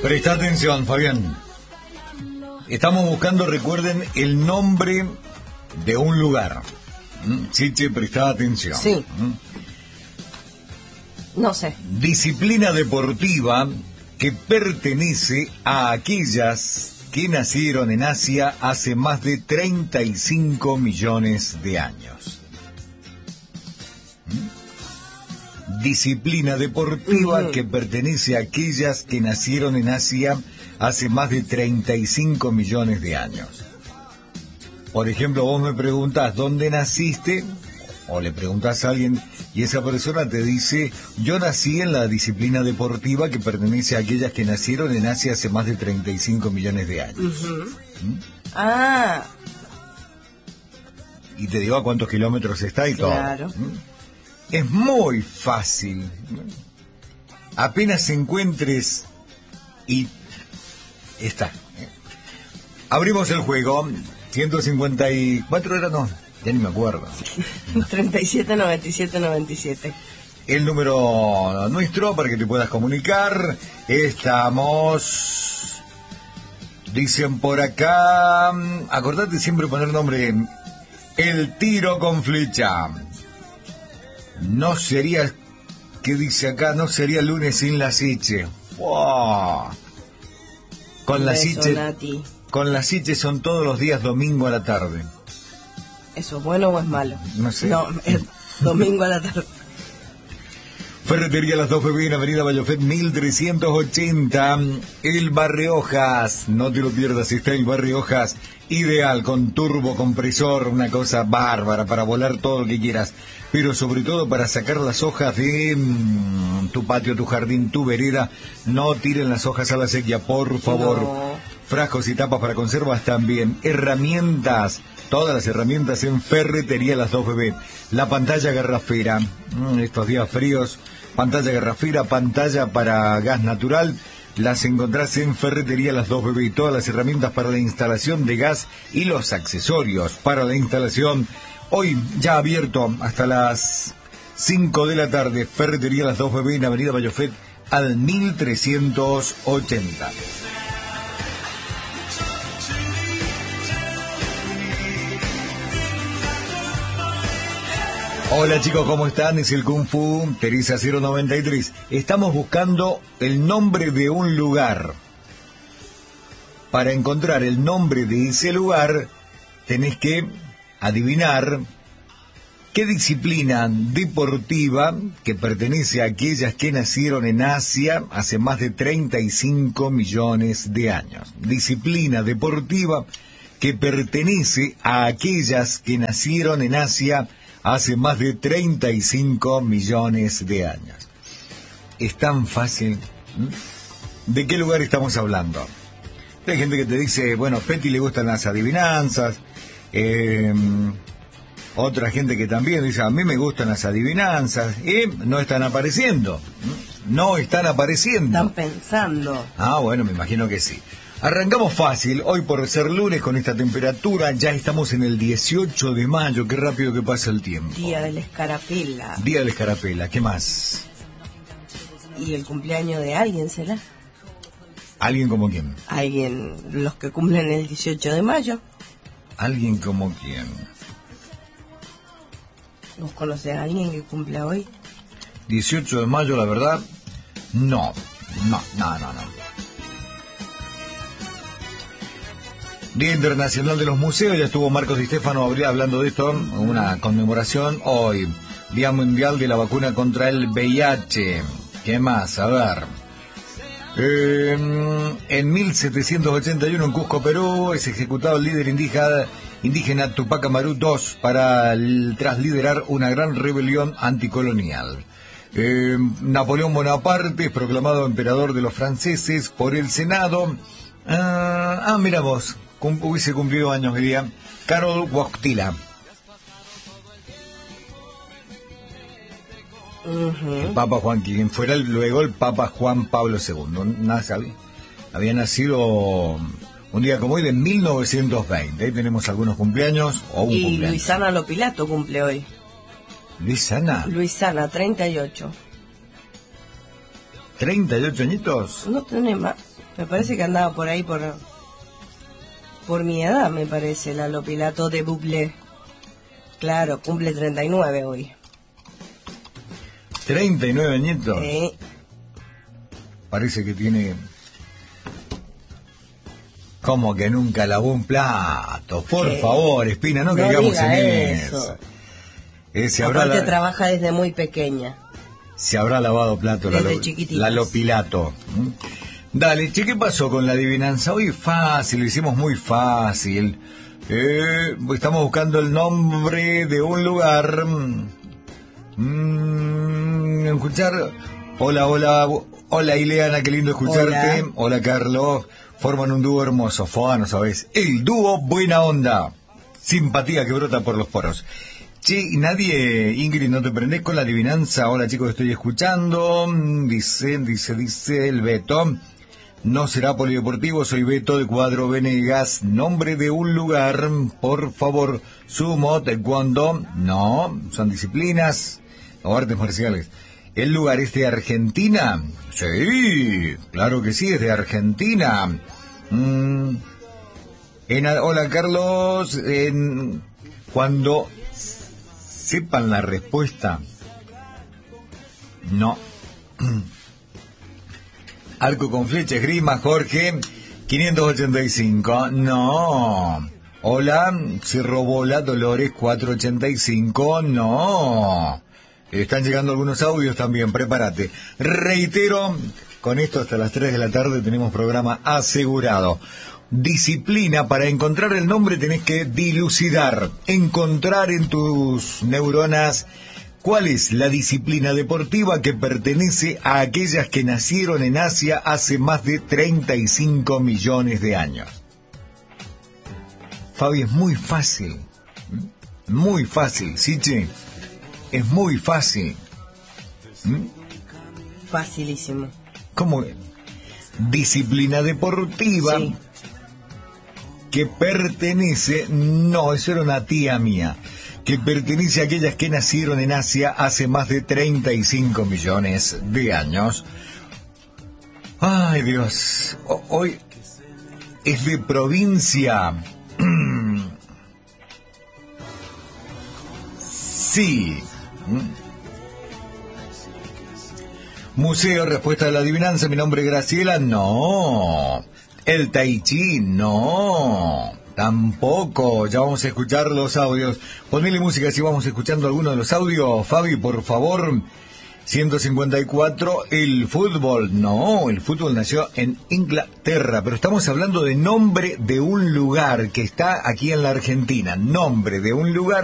Presta atención, Fabián. Estamos buscando, recuerden, el nombre de un lugar. Chiche, presta atención. Sí. No sé. Disciplina deportiva que pertenece a aquellas que nacieron en Asia hace más de 35 millones de años. Disciplina deportiva que pertenece a aquellas que nacieron en Asia hace más de 35 millones de años. Por ejemplo, vos me preguntás dónde naciste, o le preguntás a alguien y esa persona te dice: yo nací en la disciplina deportiva que pertenece a aquellas que nacieron en Asia hace más de 35 millones de años. Ah. Y te digo a cuántos kilómetros está y Claro. todo. Es muy fácil. Apenas encuentres y está. Abrimos el juego. 154 era, no, ya ni me acuerdo. 37, 97, 97. El número nuestro para que te puedas comunicar. Estamos. Dicen por acá. Acordate siempre poner nombre. El tiro con flecha. No sería, ¿qué dice acá? No sería lunes sin la Siche. ¡Wow! Con la Siche, con la Siche son todos los días domingo a la tarde. ¿Eso es bueno o es malo? No sé. No, es domingo a la tarde. Ferretería Las Dos Bebés, Avenida Bayofet 1380, el Barriojas, no te lo pierdas, está el Barriojas, ideal, con turbo compresor, una cosa bárbara para volar todo lo que quieras, pero sobre todo para sacar las hojas de tu patio, tu jardín, tu vereda. No tiren las hojas a la sequía, por favor. No. Frascos y tapas para conservas también, herramientas, todas las herramientas en Ferretería Las Dos Bebés. La pantalla garrafera, estos días fríos, pantalla garrafera, pantalla para gas natural, las encontrás en Ferretería Las Dos Bebés. Todas las herramientas para la instalación de gas y los accesorios para la instalación. Hoy ya abierto hasta las 5 de la tarde, Ferretería Las Dos Bebés en Avenida Bayofet al 1380. Hola chicos, ¿cómo están? Es el Kung Fu, Teresa 093. Estamos buscando el nombre de un lugar. Para encontrar el nombre de ese lugar, tenés que adivinar qué disciplina deportiva que pertenece a aquellas que nacieron en Asia hace más de 35 millones de años. Disciplina deportiva que pertenece a aquellas que nacieron en Asia hace más de 35 millones de años. Es tan fácil. ¿De qué lugar estamos hablando? Hay gente que te dice, bueno, Petty le gustan las adivinanzas. Otra gente que también dice, a mí me gustan las adivinanzas. Y no están apareciendo. No están apareciendo. Están pensando. Ah, bueno, me imagino que sí. Arrancamos fácil, hoy por ser lunes con esta temperatura, ya estamos en el 18 de mayo, qué rápido que pasa el tiempo. Día de la escarapela. Día de la escarapela, ¿qué más? ¿Y el cumpleaños de alguien será? ¿Alguien como quién? Alguien, los que cumplen el 18 de mayo. ¿Alguien como quién? ¿Vos conocés a alguien que cumple hoy? 18 de mayo, la verdad, no. Día Internacional de los Museos, ya estuvo Marcos Di Stefano hablando de esto, una conmemoración hoy. Día Mundial de la Vacuna contra el VIH. ¿Qué más? A ver. En 1781 en Cusco, Perú, es ejecutado el líder indígena Tupac Amaru II tras liderar una gran rebelión anticolonial. Napoleón Bonaparte es proclamado emperador de los franceses por el Senado. Mira vos, hubiese cumplido años hoy día. Karol Wojtyla. El Papa Juan, quien fuera luego el Papa Juan Pablo II. Había nacido un día como hoy de 1920. Ahí tenemos algunos cumpleaños o un cumpleaños. Luisana Lopilato cumple hoy. ¿Luisana? Luisana, 38. ¿38 añitos? ¿No tenés más? Me parece que andaba por ahí por mi edad, me parece, Lalo Pilato de Bublé. Claro, cumple 39 hoy. 39 añitos. Sí. Parece que tiene... Como que nunca lavó un plato. Por favor, Espina, no caigamos en eso. Aparte trabaja desde muy pequeña. Se habrá lavado plato Lalo Pilato. Dale, che, ¿qué pasó con la adivinanza? Hoy fácil, lo hicimos muy fácil. Estamos buscando el nombre de un lugar. Escuchar. Hola Ileana, qué lindo escucharte. Hola Carlos. Forman un dúo hermoso. No sabés. El dúo Buena Onda. Simpatía que brota por los poros. Che, nadie, Ingrid, ¿no te prendés con la adivinanza? Hola chicos, estoy escuchando. Dice el Beto. No será polideportivo, soy Beto de Cuadro Venegas. Nombre de un lugar, por favor. Sumo, taekwondo. No, son disciplinas o artes marciales. ¿El lugar es de Argentina? Sí, claro que sí, es de Argentina. Hola Carlos, cuando sepan la respuesta, no. Arco con flecha, esgrima, Jorge, 585, no. Hola, Cerro Bola, Dolores, 485, no. Están llegando algunos audios también, prepárate. Reitero, con esto hasta las 3 de la tarde tenemos programa asegurado. Disciplina, para encontrar el nombre tenés que dilucidar, encontrar en tus neuronas cuál es la disciplina deportiva que pertenece a aquellas que nacieron en Asia hace más de 35 millones de años. Fabi, es muy fácil, ¿sí, che? Es muy fácil. Facilísimo. ¿Cómo? Disciplina deportiva, sí, que pertenece... No, eso era una tía mía. Que pertenece a aquellas que nacieron en Asia hace más de 35 millones de años. Ay, Dios. Hoy es de provincia. Sí. Museo, respuesta a la adivinanza. Mi nombre es Graciela. No. El Tai Chi. No. Tampoco. Ya vamos a escuchar los audios. Ponele música si vamos escuchando alguno de los audios. Fabi, por favor. 154. El fútbol. No, el fútbol nació en Inglaterra. Pero estamos hablando de nombre de un lugar que está aquí en la Argentina. Nombre de un lugar